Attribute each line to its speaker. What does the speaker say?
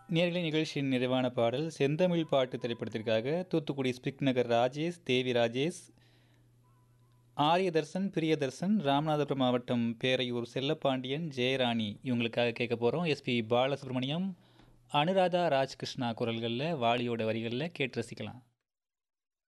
Speaker 1: நேர்களை நிகழ்ச்சியின் நிறைவான பாடல் செந்தமிழ் பாட்டு திரைப்படத்திற்காக தூத்துக்குடி ஸ்பிக் நகர் ராஜேஷ், தேவி ராஜேஷ், ஆரியதர்சன், பிரியதர்சன், ராமநாதபுரம் மாவட்டம் பேரையூர் செல்லப்பாண்டியன், ஜெயராணி இவங்களுக்காக கேட்க போகிறோம். எஸ்பி பாலசுப்ரமணியம், அனுராதா ராஜ்கிருஷ்ணா குரல்களில், வாலியோட வரிகளில் கேட்டு ரசிக்கலாம்.